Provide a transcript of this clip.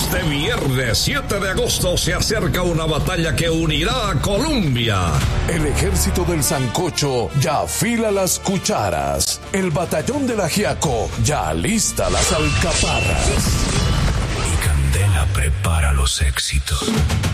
Este viernes 7 de agosto se acerca una batalla que unirá a Colombia. El ejército del sancocho ya afila las cucharas. El batallón del ajiaco ya alista las alcaparras. Y Candela prepara los éxitos.